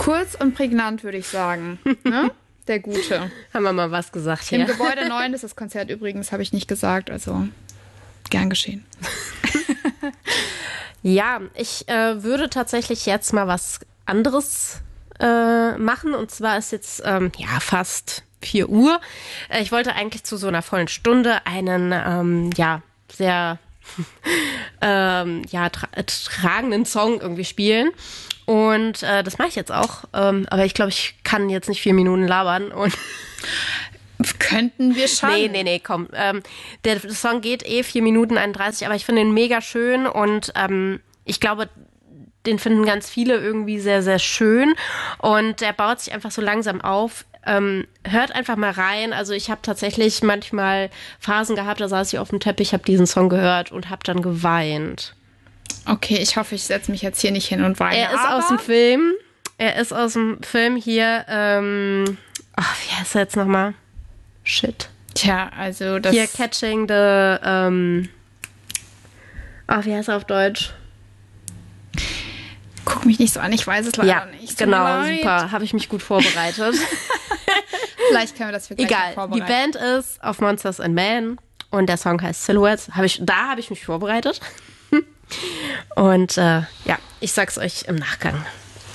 Kurz und prägnant, würde ich sagen. Ne? Der Gute. Haben wir mal was gesagt hier. Im Gebäude 9 ist das Konzert übrigens, habe ich nicht gesagt. Also gern geschehen. Ja, ich würde tatsächlich jetzt mal was anderes machen. Und zwar ist jetzt fast 4 Uhr. Ich wollte eigentlich zu so einer vollen Stunde einen sehr tragenden Song irgendwie spielen. Und das mache ich jetzt auch. Aber ich glaube, ich kann jetzt nicht 4 Minuten labern. Und könnten wir schaffen. Nee, komm. Der Song geht 4 Minuten 31, aber ich finde ihn mega schön und ich glaube, den finden ganz viele irgendwie sehr, sehr schön und der baut sich einfach so langsam auf. Hört einfach mal rein. Also ich habe tatsächlich manchmal Phasen gehabt, da saß ich auf dem Teppich, habe diesen Song gehört und habe dann geweint. Okay, ich hoffe, ich setze mich jetzt hier nicht hin und weine. Er ist aus dem Film hier, wie heißt er jetzt nochmal? Shit. Tja, also das... Hier, Catching the... wie heißt er auf Deutsch? Guck mich nicht so an, ich weiß es leider nicht. Genau, super. Habe ich mich gut vorbereitet. Vielleicht können wir das für gleich Egal, vorbereiten. die Band ist auf Monsters and Men und der Song heißt Silhouettes. Da habe ich mich vorbereitet. Und ich sag's euch im Nachgang.